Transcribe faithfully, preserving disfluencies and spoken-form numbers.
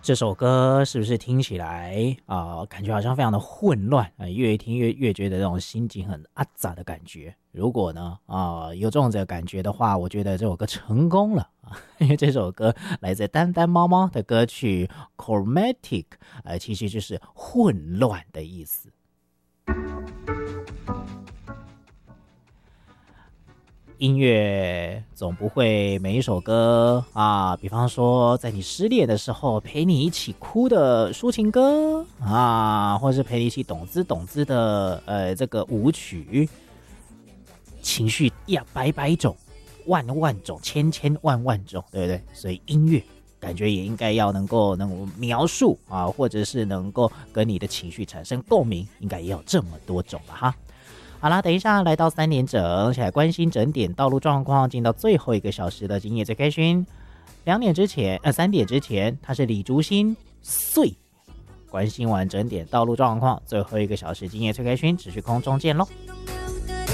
这首歌是不是听起来啊、呃，感觉好像非常的混乱啊、呃，越听越越觉得这种心情很阿杂的感觉。如果呢啊、呃、有这种这个感觉的话，我觉得这首歌成功了啊，因为这首歌来自丹丹猫猫的歌曲 Chromatic， 呃，其实就是混乱的意思。音乐总不会每一首歌啊，比方说在你失恋的时候陪你一起哭的抒情歌啊，或是陪你一起懂滋懂滋的呃这个舞曲，情绪呀百百种、万万种、千千万万种，对不对？所以音乐感觉也应该要能够能够描述啊，或者是能够跟你的情绪产生共鸣，应该也有这么多种了哈。好啦，等一下来到三点整，起来关心整点道路状况，进到最后一个小时的今夜最开心。两点之前，呃，三点之前，他是李竹新碎。关心完整点道路状况，最后一个小时今夜最开心，持续空中见喽。